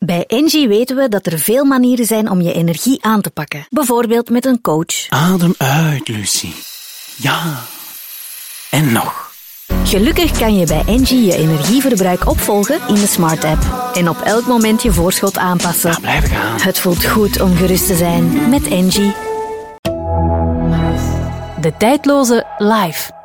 Bij Engie weten we dat er veel manieren zijn om je energie aan te pakken. Bijvoorbeeld met een coach. Adem uit, Lucie. Ja. En nog. Gelukkig kan je bij Engie je energieverbruik opvolgen in de Smart App. En op elk moment je voorschot aanpassen. Ja, blijven gaan. Het voelt goed om gerust te zijn met Engie. De tijdloze Life.